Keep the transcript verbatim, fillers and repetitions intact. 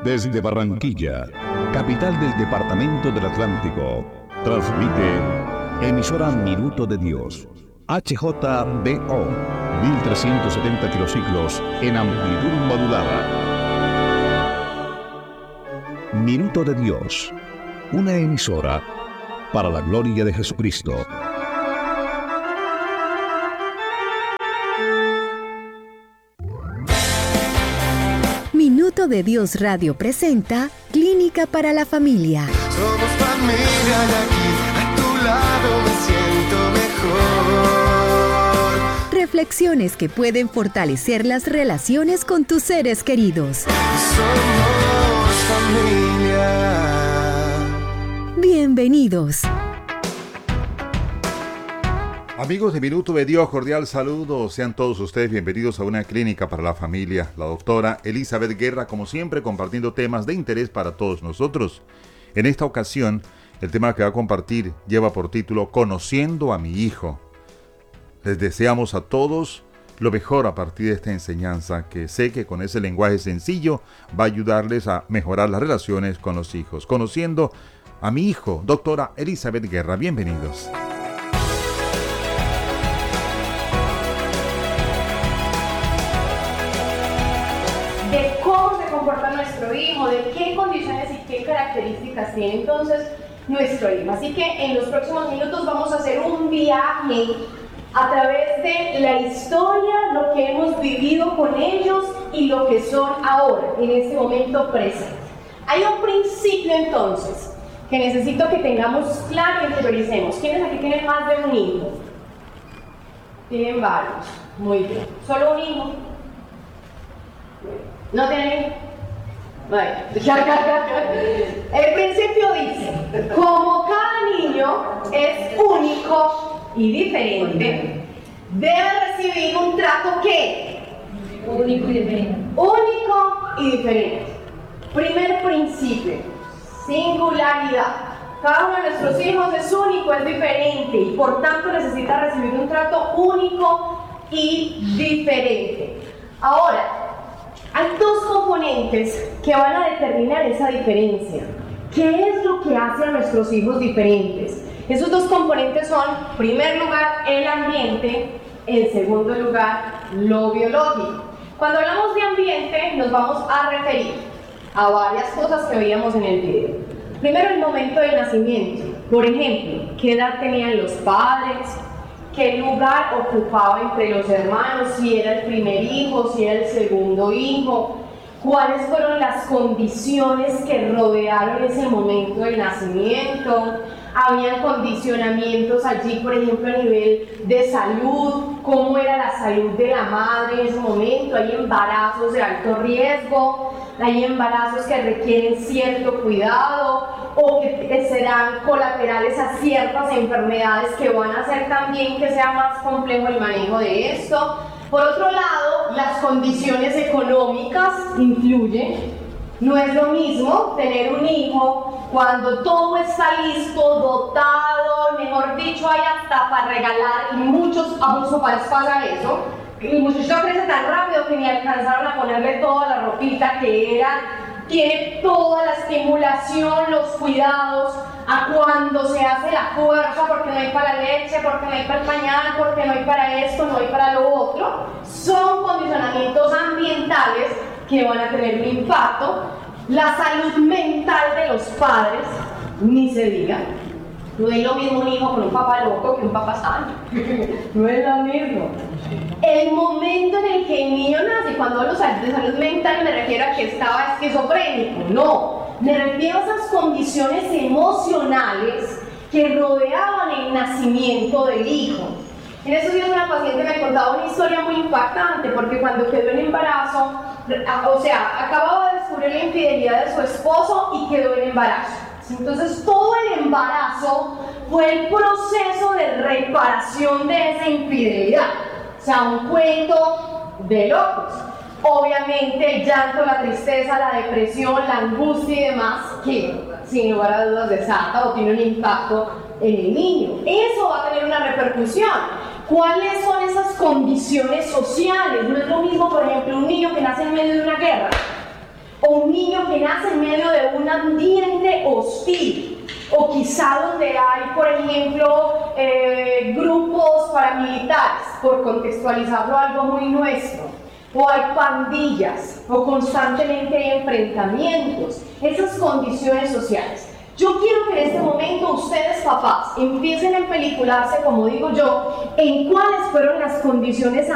Desde Barranquilla, capital del departamento del Atlántico, transmite emisora Minuto de Dios, H J B O, mil trescientos setenta kilociclos en amplitud modulada. Minuto de Dios, una emisora para la gloria de Jesucristo. Minuto de Dios Radio presenta Clínica para la Familia. Somos familia y aquí a tu lado me siento mejor. Reflexiones que pueden fortalecer las relaciones con tus seres queridos. Somos familia. Bienvenidos. Amigos de Minuto de Dios, cordial saludo. Sean todos ustedes bienvenidos a una clínica para la familia. La doctora Elizabeth Guerra, como siempre, compartiendo temas de interés para todos nosotros. En esta ocasión, el tema que va a compartir lleva por título Conociendo a mi hijo. Les deseamos a todos lo mejor a partir de esta enseñanza, que sé que con ese lenguaje sencillo va a ayudarles a mejorar las relaciones con los hijos. Conociendo a mi hijo, doctora Elizabeth Guerra, bienvenidos. De cómo se comporta nuestro hijo, de qué condiciones y qué características tiene entonces nuestro hijo. Así que en los próximos minutos vamos a hacer un viaje a través de la historia, lo que hemos vivido con ellos y lo que son ahora, en este momento presente. Hay un principio entonces que necesito que tengamos claro y interioricemos. ¿Quiénes aquí tienen más de un hijo? Tienen varios. Muy bien. ¿Solo un hijo? ¿No tienen? Bueno, el principio dice, como cada niño es único y diferente, debe recibir un trato ¿qué? Único y diferente. Único y diferente. Primer principio, singularidad. Cada uno de nuestros hijos es único, es diferente y por tanto necesita recibir un trato único y diferente. Ahora, hay dos componentes que van a determinar esa diferencia. ¿Qué es lo que hace a nuestros hijos diferentes? Esos dos componentes son, en primer lugar, el ambiente, en segundo lugar, lo biológico. Cuando hablamos de ambiente, nos vamos a referir a varias cosas que veíamos en el video. Primero, el momento del nacimiento. Por ejemplo, ¿qué edad tenían los padres? ¿Qué lugar ocupaba entre los hermanos? Si era el primer hijo, si era el segundo hijo. ¿Cuáles fueron las condiciones que rodearon ese momento del nacimiento? ¿Habían condicionamientos allí, por ejemplo, a nivel de salud? ¿Cómo era la salud de la madre en ese momento? ¿Hay embarazos de alto riesgo? ¿Hay embarazos que requieren cierto cuidado o que serán colaterales a ciertas enfermedades que van a hacer también que sea más complejo el manejo de esto? Por otro lado, las condiciones económicas influyen. No es lo mismo tener un hijo cuando todo está listo, dotado, mejor dicho, hay hasta para regalar, y muchos a muchos papás pasa eso. El muchachito crece tan rápido que ni alcanzaron a ponerle toda la ropita que era. Tiene toda la estimulación, los cuidados, a cuando se hace la fuerza, porque no hay para la leche, porque no hay para el pañal, porque no hay para esto, no hay para lo otro. Son condicionamientos ambientales que van a tener un impacto. La salud mental de los padres, ni se diga. No es lo mismo un hijo con un papá loco que un papá sano. No es lo mismo. El momento en el que el niño nace, cuando hablo de salud mental me refiero a que estaba esquizofrénico. No, me refiero a esas condiciones emocionales que rodeaban el nacimiento del hijo. En esos días una paciente me contaba una historia muy impactante porque cuando quedó en embarazo, o sea, acababa de descubrir la infidelidad de su esposo y quedó en embarazo. Entonces todo el embarazo fue el proceso de reparación de esa infidelidad. O sea, un cuento de locos. Obviamente el llanto, la tristeza, la depresión, la angustia y demás, que sin lugar a dudas desata o tiene un impacto en el niño. Eso va a tener una repercusión. ¿Cuáles son esas condiciones sociales? No es lo mismo, por ejemplo, un niño que nace en medio de una guerra o un niño que nace en medio de un ambiente hostil, o quizá donde hay, por ejemplo, eh, grupos paramilitares, por contextualizarlo algo muy nuestro, o hay pandillas, o constantemente hay enfrentamientos, esas condiciones sociales. Yo quiero que en este momento ustedes, papás, empiecen a empelicularse, como digo yo, en cuáles fueron las condiciones